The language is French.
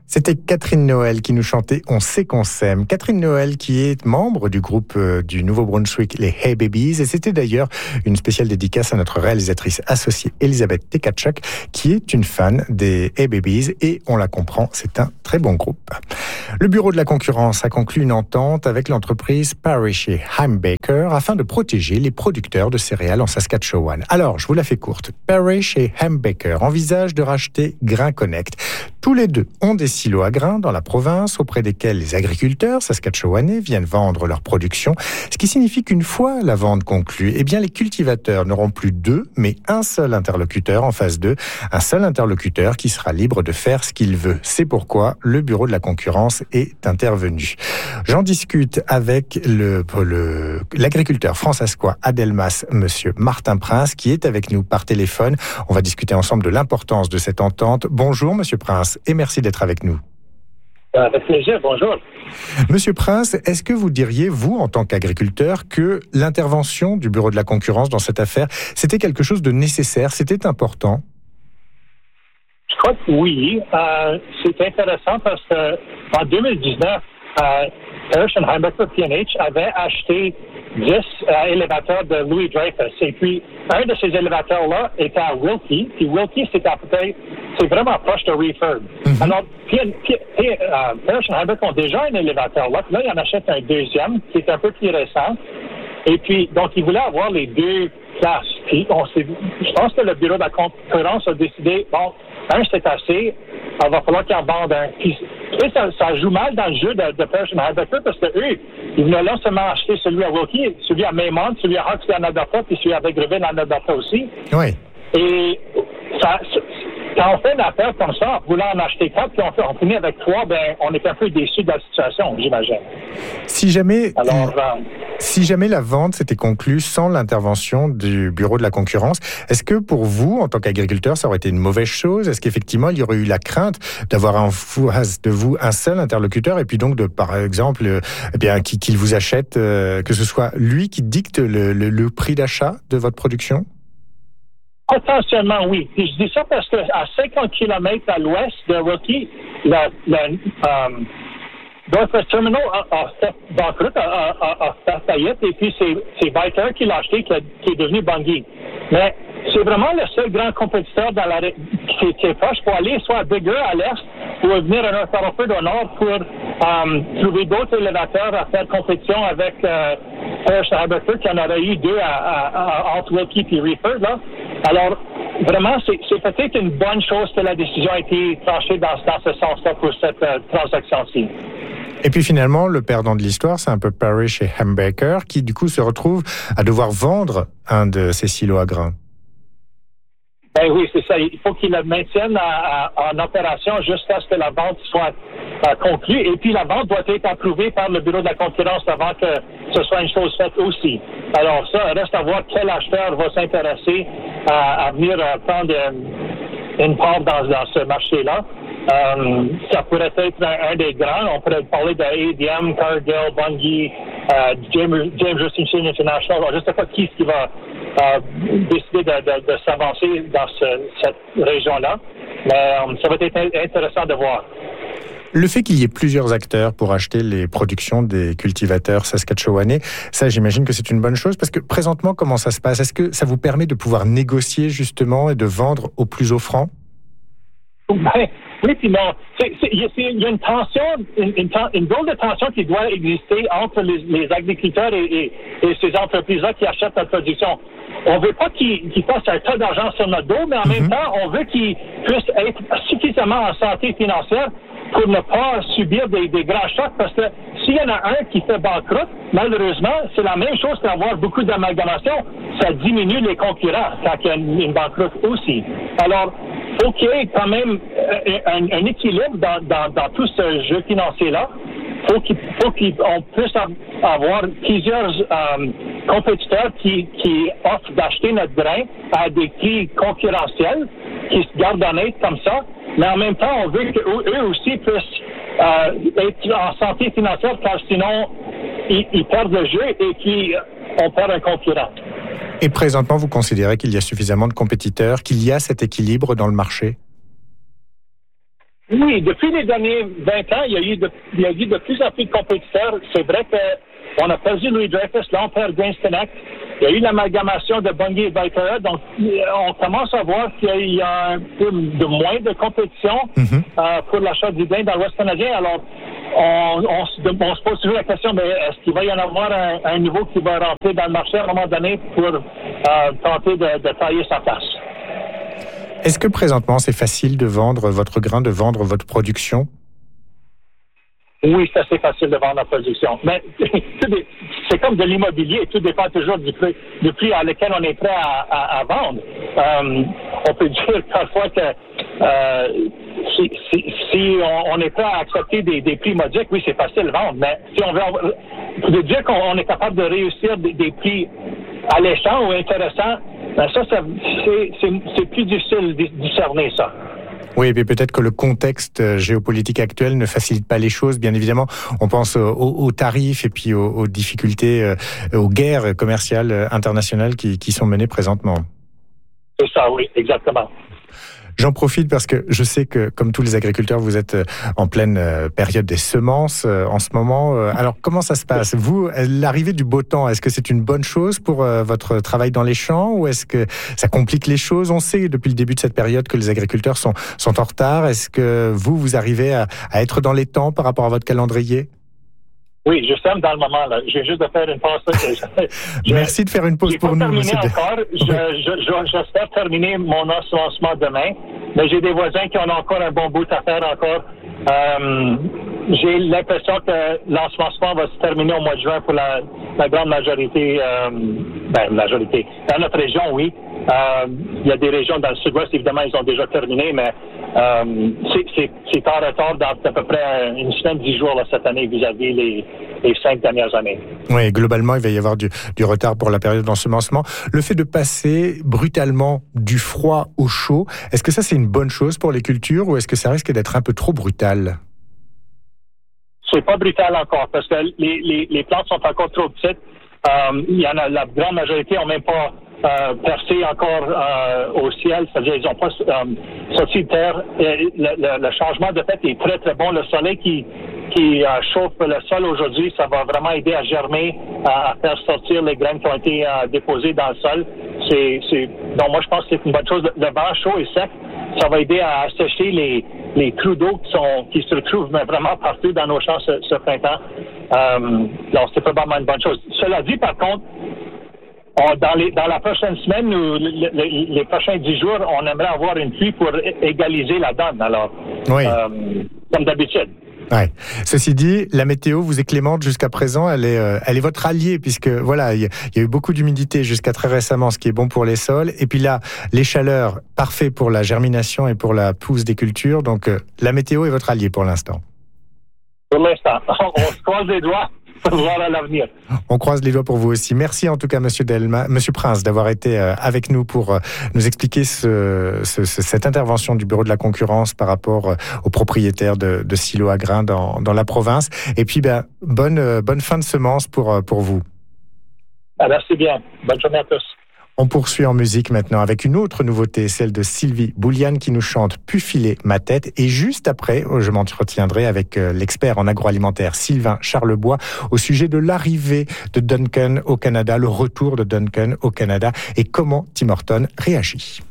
C'était Catherine Noël qui nous chantait « On sait qu'on s'aime ». Catherine Noël qui est membre du groupe du Nouveau-Brunswick, les Hey Babies. Et c'était d'ailleurs une spéciale dédicace à notre réalisatrice associée Elisabeth Tekatchuk, qui est une fan des Hey Babies. Et on la comprend, c'est un très bon groupe. Le bureau de la concurrence a conclu une entente avec l'entreprise Parrish et Heimbacher afin de protéger les producteurs de céréales en Saskatchewan. Alors, je vous la fais courte. Parrish et Heimbacher envisagent de racheter Grain Connect. Tous les deux ont des silos à grains dans la province auprès desquels les agriculteurs saskatchewanais viennent vendre leur production, ce qui signifie qu'une fois la vente conclue, eh bien les cultivateurs n'auront plus deux, mais un seul interlocuteur en face d'eux, un seul interlocuteur qui sera libre de faire ce qu'il veut. C'est pourquoi le bureau de la concurrence est intervenu. J'en discute avec l'agriculteur fransaskois à Delmas, monsieur Martin Prince, qui est avec nous par téléphone. On va discuter ensemble de l'importance de cette entente. Bonjour monsieur Prince et merci d'être avec nous. Avec plaisir, bonjour. Monsieur Prince, est-ce que vous diriez, vous, en tant qu'agriculteur, que l'intervention du bureau de la concurrence dans cette affaire, c'était quelque chose de nécessaire, c'était important? Je crois que oui. C'est intéressant parce qu'en 2019, Parrish et Heimbacher P&H avait acheté 10 élévateurs de Louis Dreyfus. Et puis, un de ces élévateurs-là était à Wilkie. Puis Wilkie, c'est vraiment proche de Refurb. Mm-hmm. Alors, Parrish et Heimbacher ont déjà un élévateur là. Puis là, ils en achètent un deuxième qui est un peu plus récent. Et puis, donc, ils voulaient avoir les deux places. Puis, je pense que le bureau de la concurrence a décidé, bon, c'est assez, il va falloir qu'ils en vendent un. Puis, ça joue mal dans le jeu de Parrish et Heimbacher parce que eux, ils venaient là seulement acheter celui à Wilkie, celui à Maymont, celui à Hawkesbury en Alberta, puis celui avec Grevin en Alberta aussi. Oui. Et quand on fait une affaire comme ça, en voulant en acheter 4, puis on finit avec 3, ben on est un peu déçus de la situation, j'imagine. Si jamais la vente s'était conclue sans l'intervention du bureau de la concurrence, est-ce que pour vous, en tant qu'agriculteur, ça aurait été une mauvaise chose? Est-ce qu'effectivement, il y aurait eu la crainte d'avoir en face de vous un seul interlocuteur et puis donc, par exemple, qu'il vous achète, que ce soit lui qui dicte le prix d'achat de votre production? Potentiellement, oui. Puis je dis ça parce qu'à 50 km à l'ouest de Wilkie, Northwest Terminal a fait banqueroute, a fait faillite, et puis c'est Viter qui l'a acheté, qui est devenu Bungie. Mais c'est vraiment le seul grand compétiteur qui est proche pour aller soit à Bigger à l'est ou venir à North Battleford au nord pour trouver d'autres élévateurs à faire compétition avec Parrish et Heimbacher, qui en aurait eu deux entre Wilkie et Refurb, là. Alors, vraiment, c'est peut-être une bonne chose que la décision a été tranchée dans ce sens-là pour cette transaction-ci. Et puis finalement, le perdant de l'histoire, c'est un peu Parrish et Heimbacher qui, du coup, se retrouvent à devoir vendre un de ces silos à grains. Ben oui, c'est ça. Il faut qu'ils le maintiennent en opération jusqu'à ce que la vente soit conclue. Et puis, la vente doit être approuvée par le bureau de la concurrence avant que ce soit une chose faite aussi. Alors ça, reste à voir quel acheteur va s'intéresser à venir prendre une part dans ce marché-là. Ça pourrait être un des grands. On pourrait parler de ADM, Cargill, Bungie, James Rustin International. Je ne sais pas qui va décider de s'avancer dans cette région-là. Mais ça va être intéressant de voir. Le fait qu'il y ait plusieurs acteurs pour acheter les productions des cultivateurs saskatchewanais, ça, j'imagine que c'est une bonne chose, parce que présentement, comment ça se passe? Est-ce que ça vous permet de pouvoir négocier justement et de vendre au plus offrant? Ben, oui, puis non. Il y a une tension, une drôle de tension qui doit exister entre les agriculteurs et ces entreprises-là qui achètent la production. On veut pas qu'ils fassent un tas d'argent sur notre dos, mais en même temps, on veut qu'ils puissent être suffisamment en santé financière pour ne pas subir des grands chocs, parce que s'il y en a un qui fait banqueroute, malheureusement, c'est la même chose qu'avoir beaucoup d'amalgamation. Ça diminue les concurrents quand il y a une banqueroute aussi. Alors, faut qu'il y ait quand même un équilibre dans tout ce jeu financier-là. Faut qu'on puisse avoir plusieurs compétiteurs qui offrent d'acheter notre grain à des prix concurrentiels, qui se gardent honnêtes comme ça. Mais en même temps, on veut qu'eux aussi puissent être en santé financière, car sinon, ils perdent le jeu et puis on perd un concurrent. Et présentement, vous considérez qu'il y a suffisamment de compétiteurs, qu'il y a cet équilibre dans le marché? Oui, depuis les derniers 20 ans, il y a eu de plus en plus de compétiteurs. C'est vrai qu'on a perdu Louis Dreyfus, là on perd Grains Connect. Il y a eu l'amalgamation de Bunge et Viterra, donc on commence à voir qu'il y a un peu de moins de compétition pour l'achat du grain dans l'Ouest canadien. Alors, on se pose toujours la question, mais est-ce qu'il va y en avoir un nouveau qui va rentrer dans le marché à un moment donné pour tenter de tailler sa place? Est-ce que présentement, c'est facile de vendre votre grain, de vendre votre production? Oui, c'est assez facile de vendre la production. Mais c'est comme de l'immobilier. Tout dépend toujours du prix à lequel on est prêt à vendre. On peut dire parfois que si on est prêt à accepter des prix modiques, oui, c'est facile de vendre. Mais si on veut dire qu'on est capable de réussir des prix alléchants ou intéressants, ben ça c'est plus difficile de discerner ça. Oui, mais peut-être que le contexte géopolitique actuel ne facilite pas les choses. Bien évidemment, on pense aux tarifs et puis aux difficultés, aux guerres commerciales internationales qui sont menées présentement. C'est ça, oui, exactement. J'en profite parce que je sais que, comme tous les agriculteurs, vous êtes en pleine période des semences en ce moment. Alors, comment ça se passe? Vous, l'arrivée du beau temps, est-ce que c'est une bonne chose pour votre travail dans les champs ou est-ce que ça complique les choses? On sait depuis le début de cette période que les agriculteurs sont en retard. Est-ce que vous arrivez à être dans les temps par rapport à votre calendrier? Oui, je sème dans le moment, là. J'ai juste de faire une pause. Merci de faire une pause pour nous, monsieur. J'espère terminer mon ensemencement demain, mais j'ai des voisins qui ont encore un bon bout à faire encore. J'ai l'impression que l'ensemencement va se terminer au mois de juin pour la grande majorité. Majorité. Dans notre région, oui. Il y a des régions dans le sud-ouest, évidemment, ils ont déjà terminé, mais c'est en retard d'à peu près une semaine, 10 jours là, cette année vis-à-vis les 5 dernières années. Oui, globalement, il va y avoir du retard pour la période d'ensemencement. Le fait de passer brutalement du froid au chaud, est-ce que ça c'est une bonne chose pour les cultures ou est-ce que ça risque d'être un peu trop brutal? C'est pas brutal encore parce que les plantes sont encore trop petites. Il y en a la grande majorité n'ont même pas percé encore au ciel, c'est-à-dire ils n'ont pas sorti de terre. Le changement de fait est très très bon. Le soleil qui chauffe le sol aujourd'hui, ça va vraiment aider à germer, à faire sortir les graines qui ont été déposées dans le sol. Donc moi je pense que c'est une bonne chose. Le vent chaud et sec, ça va aider à assécher les trous d'eau qui se retrouvent vraiment partout dans nos champs ce printemps. Donc c'est probablement une bonne chose. Cela dit, par contre, dans la prochaine semaine ou les prochains 10 jours, on aimerait avoir une pluie pour égaliser la donne. Alors, oui. Comme d'habitude. Ouais. Ceci dit, la météo vous est clémente jusqu'à présent. Elle est votre allié puisque voilà, il y a eu beaucoup d'humidité jusqu'à très récemment, ce qui est bon pour les sols. Et puis là, les chaleurs, parfait pour la germination et pour la pousse des cultures. Donc, la météo est votre allié pour l'instant. Pour l'instant, on se croise les doigts. Voir à l'avenir. On croise les doigts pour vous aussi. Merci en tout cas, Monsieur Prince, d'avoir été avec nous pour nous expliquer cette intervention du Bureau de la concurrence par rapport aux propriétaires de silos à grains dans la province. Et puis, bonne fin de semence pour vous. Merci bien. Bonne journée à tous. On poursuit en musique maintenant avec une autre nouveauté, celle de Sylvie Boulian qui nous chante « Pu filer ma tête ». Et juste après, je m'entretiendrai avec l'expert en agroalimentaire Sylvain Charlebois au sujet de l'arrivée de Duncan au Canada, le retour de Duncan au Canada et comment Tim Hortons réagit.